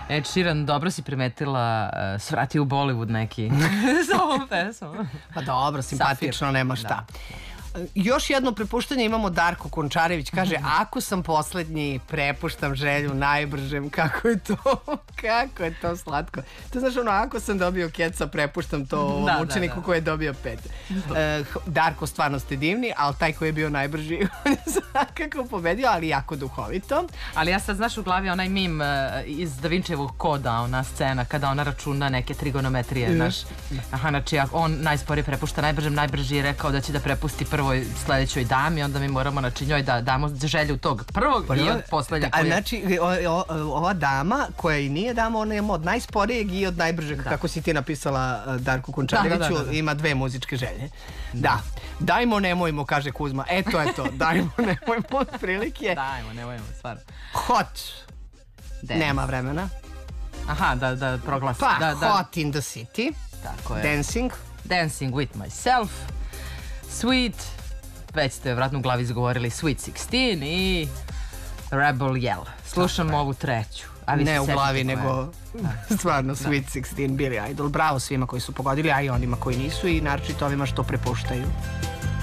Ed Sheeran, dobro si primetila, svrati u Bollywood neki sa ovom pesmom. Pa dobro, simpatično, nema šta. Još jedno prepuštanje imamo. Darko Končarević kaže: ako sam poslednji, prepuštam želju najbržem. Kako je to slatko. To znaš ono, ako sam dobio keca, prepuštam to ovom učeniku koji je dobio 5. Darko, stvarno ste divni, ali taj koji je bio najbrži on je svakako pobedio, ali jako duhovito. Ali ja sad, znaš, u glavi onaj mim iz Da Vinčijevog koda, ona scena kada ona računa neke trigonometrije, znaš. Aha, znači on najsporije prepušta najbržem, najbrži je rekao da će da prepusti prvoj sledećoj dami, onda mi moramo, znači, njoj da damo želju tog prvog i od poslednja koji je... Znači, ova dama koja i nije dama, ona je od najsporijeg i od najbržeg, kako si ti napisala Darku Končareviću, ima 2 muzičke želje. Da. Dajmo, nemojmo, kaže Kuzma. Eto, dajmo, nemojmo, prilike. Dajmo, nemojmo, stvarno. Hot. Nema vremena. Aha, da proglasi. Pa, Hot in the City. Tako je. Dancing with Myself. Sweet, već ste vratno u glavi izgovorili Sweet 16 i Rebel Yell. Slušamo ovu treću. Ne u glavi, nego stvarno Sweet 16, Billy Idol. Bravo svima koji su pogodili, a i onima koji nisu, i naročito ovima što prepuštaju.